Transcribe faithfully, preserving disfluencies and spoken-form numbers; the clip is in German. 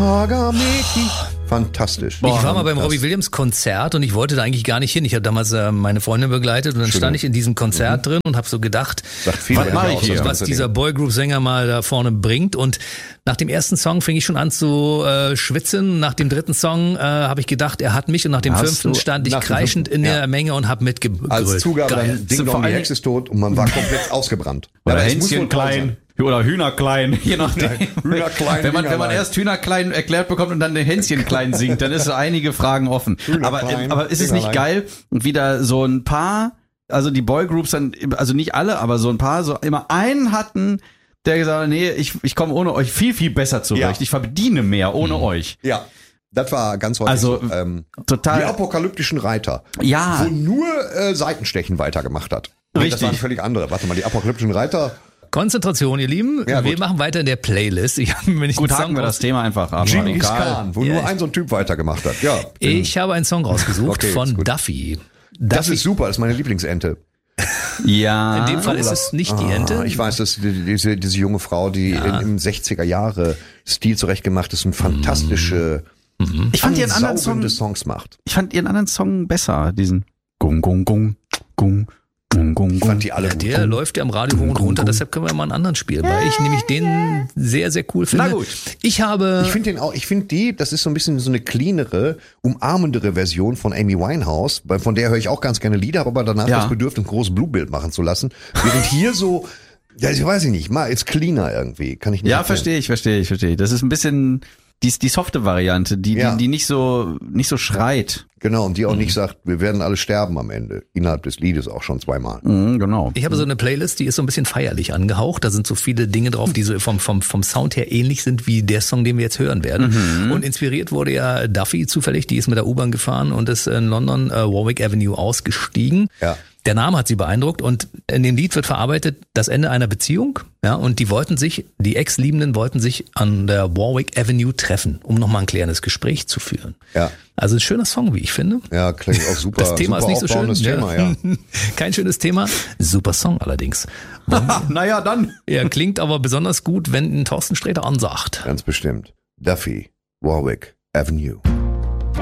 Hagameki. Fantastisch. Boah, ich war mal beim Robbie Williams Konzert und ich wollte da eigentlich gar nicht hin. Ich habe damals äh, meine Freundin begleitet und dann Schön. stand ich in diesem Konzert mhm. drin und habe so gedacht, viel, was, mache ich hier? was dieser Boygroup-Sänger mal da vorne bringt. Und nach dem ersten Song fing ich schon an zu äh, schwitzen. Nach dem dritten Song äh, habe ich gedacht, er hat mich. Und nach dem Hast fünften stand ich kreischend in ja. der Menge und habe mitgebrüllt. Als Zugabe dann Ding Dong, die Hexe ist tot und man war komplett ausgebrannt. Oder Hänschen klein. Oder Hühnerklein, je nachdem. Hühnerklein, wenn man, wenn man erst Hühnerklein erklärt bekommt und dann den Hänschen klein singt, dann ist so einige Fragen offen. Aber, aber ist es nicht geil, wieder so ein paar, also die Boygroups dann, also nicht alle, aber so ein paar, so immer einen hatten, der gesagt hat, nee, ich, ich komme ohne euch viel, viel besser zurecht. Ja. Ich verdiene mehr ohne mhm. euch. Ja. Das war ganz häufig also, so, ähm, total. Die apokalyptischen Reiter. Ja. Wo nur äh, Seitenstechen weitergemacht hat. Richtig. Das waren völlig andere. Warte mal, die apokalyptischen Reiter. Konzentration, ihr Lieben. Ja, wir machen weiter in der Playlist. Ich habe mir nicht gut, haken wir das Thema einfach ab. Genghis Khan, wo ja, nur ein so ein Typ weitergemacht hat. Ja. Ich habe einen Song rausgesucht okay, von Duffy. Das Duffy. ist super, das ist meine Lieblingsente. Ja. In dem Fall ist es nicht die Ente. Ah, ich weiß, dass diese, diese junge Frau, die ja. in, im sechziger Jahre Stil zurechtgemacht ist und fantastische, mhm. ich fand ihren anderen Song, Songs macht. Ich fand ihren anderen Song besser, diesen Gung, Gung, Gung, Gung. Ich fand die alle ja, der gut. läuft ja am Radio hoch und runter, deshalb können wir mal einen anderen spielen, weil ich nämlich den sehr, sehr cool finde. Na gut. Ich habe... Ich finde den auch, ich finde die, das ist so ein bisschen so eine cleanere, umarmendere Version von Amy Winehouse, von der höre ich auch ganz gerne Lieder, aber danach ja. das Bedürfnis, ein großes Blutbild machen zu lassen. Während hier so, ja, ich weiß ich nicht, mal, ist cleaner irgendwie, kann ich nicht. Ja, verstehe ich, verstehe ich, verstehe ich. Das ist ein bisschen... Die ist die softe Variante, die, ja. die, die nicht so, nicht so schreit. Genau, und die auch mhm. nicht sagt, wir werden alle sterben am Ende. Innerhalb des Liedes auch schon zweimal. Mhm, genau. Ich habe so eine Playlist, die ist so ein bisschen feierlich angehaucht. Da sind so viele Dinge drauf, die so vom, vom, vom Sound her ähnlich sind wie der Song, den wir jetzt hören werden. Mhm. Und inspiriert wurde ja Duffy zufällig. Die ist mit der U-Bahn gefahren und ist in London äh, Warwick Avenue ausgestiegen. Ja. Der Name hat sie beeindruckt und in dem Lied wird verarbeitet das Ende einer Beziehung, ja, und die wollten sich, die Ex-Liebenden wollten sich an der Warwick Avenue treffen, um nochmal ein klärendes Gespräch zu führen. Ja. Also ein schöner Song, wie ich finde. Ja, klingt auch super. Das Thema super ist nicht so schön. Thema, ja. Kein schönes Thema, super Song allerdings. Naja, dann. Er klingt aber besonders gut, wenn ihn Thorsten Sträter ansagt. Ganz bestimmt. Duffy, Warwick Avenue.